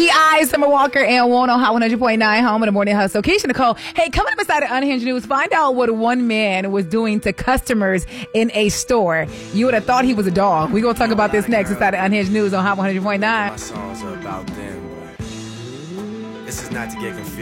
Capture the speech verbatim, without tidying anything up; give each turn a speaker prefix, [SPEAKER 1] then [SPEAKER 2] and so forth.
[SPEAKER 1] T I, Summer Walker, and One on Hot one hundred point nine, home of the Morning Hustle. Keisha Nicole. Hey, coming up inside of Unhinged News, find out what one man was doing to customers in a store. You would have thought he was a dog. We're going to talk about this next inside of Unhinged News on Hot one hundred point nine.
[SPEAKER 2] My songs are about them, but this is not to get confused.